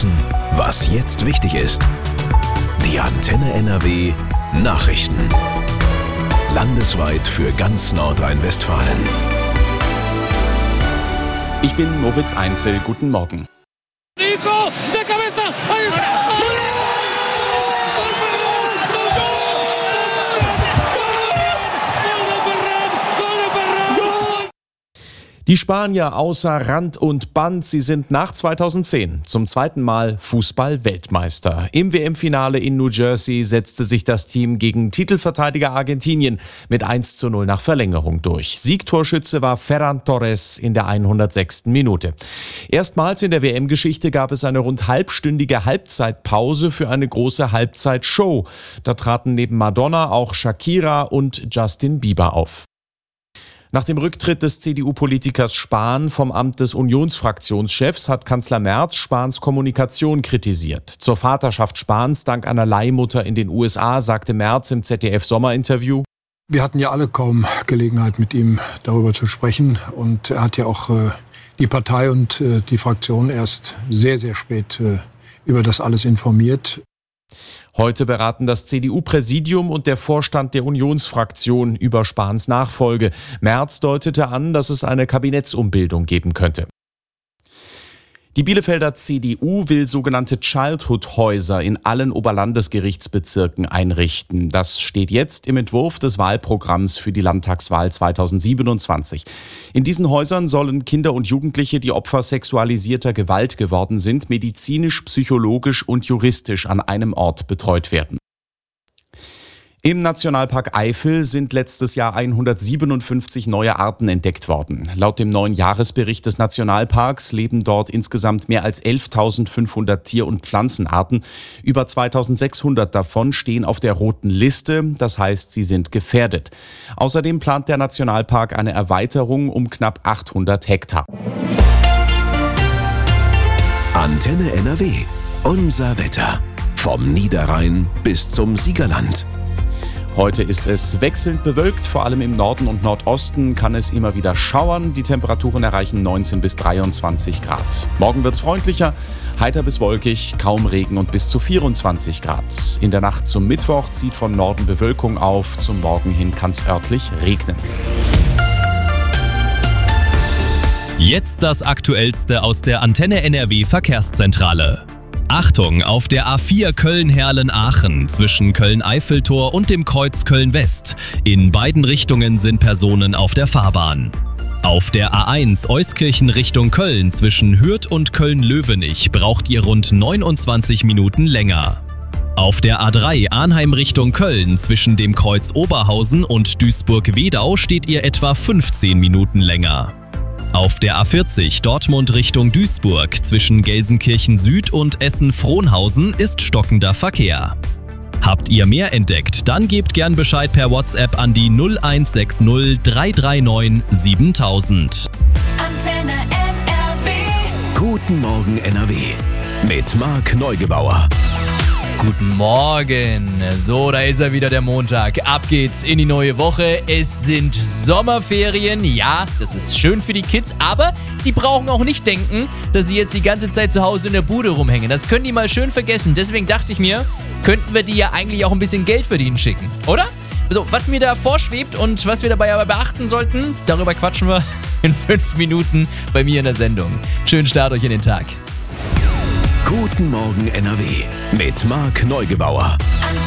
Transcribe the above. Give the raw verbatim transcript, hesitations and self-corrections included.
wissen, was jetzt wichtig ist. Die Antenne N R W Nachrichten. Landesweit für ganz Nordrhein-Westfalen. Ich bin Moritz Einzel. Guten Morgen. Nico, de cabeza, ahí está. Die Spanier außer Rand und Band, sie sind nach zweitausendzehn zum zweiten Mal Fußball-Weltmeister. Im W M-Finale in New Jersey setzte sich das Team gegen Titelverteidiger Argentinien mit eins zu null nach Verlängerung durch. Siegtorschütze war Ferran Torres in der hundertsechsten Minute. Erstmals in der W M-Geschichte gab es eine rund halbstündige Halbzeitpause für eine große Halbzeitshow. Da traten neben Madonna auch Shakira und Justin Bieber auf. Nach dem Rücktritt des C D U-Politikers Spahn vom Amt des Unionsfraktionschefs hat Kanzler Merz Spahns Kommunikation kritisiert. Zur Vaterschaft Spahns dank einer Leihmutter in den U S A sagte Merz im Z D F-Sommerinterview: Wir hatten ja alle kaum Gelegenheit, mit ihm darüber zu sprechen. Und er hat ja auch äh, die Partei und äh, die Fraktion erst sehr, sehr spät äh, über das alles informiert. Heute beraten das C D U-Präsidium und der Vorstand der Unionsfraktion über Spahns Nachfolge. Merz deutete an, dass es eine Kabinettsumbildung geben könnte. Die Bielefelder C D U will sogenannte Childhood-Häuser in allen Oberlandesgerichtsbezirken einrichten. Das steht jetzt im Entwurf des Wahlprogramms für die Landtagswahl zweitausendsiebenundzwanzig. In diesen Häusern sollen Kinder und Jugendliche, die Opfer sexualisierter Gewalt geworden sind, medizinisch, psychologisch und juristisch an einem Ort betreut werden. Im Nationalpark Eifel sind letztes Jahr hundertsiebenundfünfzig neue Arten entdeckt worden. Laut dem neuen Jahresbericht des Nationalparks leben dort insgesamt mehr als elftausendfünfhundert Tier- und Pflanzenarten. Über zweitausendsechshundert davon stehen auf der roten Liste, das heißt, sie sind gefährdet. Außerdem plant der Nationalpark eine Erweiterung um knapp achthundert Hektar. Antenne N R W. Unser Wetter. Vom Niederrhein bis zum Siegerland. Heute ist es wechselnd bewölkt, vor allem im Norden und Nordosten kann es immer wieder schauern. Die Temperaturen erreichen neunzehn bis dreiundzwanzig Grad. Morgen wird's freundlicher, heiter bis wolkig, kaum Regen und bis zu vierundzwanzig Grad. In der Nacht zum Mittwoch zieht von Norden Bewölkung auf, zum Morgen hin kann's örtlich regnen. Jetzt das Aktuellste aus der Antenne N R W Verkehrszentrale. Achtung, auf der A vier Köln-Herlen-Aachen zwischen Köln-Eiffeltor und dem Kreuz Köln-West. In beiden Richtungen sind Personen auf der Fahrbahn. Auf der A eins Euskirchen Richtung Köln zwischen Hürth und Köln-Löwenich braucht ihr rund neunundzwanzig Minuten länger. Auf der A drei Arnheim Richtung Köln zwischen dem Kreuz Oberhausen und Duisburg-Wedau steht ihr etwa fünfzehn Minuten länger. Auf der A vierzig Dortmund Richtung Duisburg zwischen Gelsenkirchen Süd und Essen-Frohnhausen ist stockender Verkehr. Habt ihr mehr entdeckt, dann gebt gern Bescheid per WhatsApp an die null eins sechs null drei drei neun siebentausend. Antenne N R W. Guten Morgen N R W. Mit Marc Neugebauer. Guten Morgen. So, da ist er wieder, der Montag. Ab geht's in die neue Woche. Es sind Sommerferien. Ja, das ist schön für die Kids, aber die brauchen auch nicht denken, dass sie jetzt die ganze Zeit zu Hause in der Bude rumhängen. Das können die mal schön vergessen. Deswegen dachte ich mir, könnten wir die ja eigentlich auch ein bisschen Geld verdienen schicken, oder? So, was mir da vorschwebt und was wir dabei aber beachten sollten, darüber quatschen wir in fünf Minuten bei mir in der Sendung. Schönen Start euch in den Tag. Guten Morgen N R W mit Marc Neugebauer.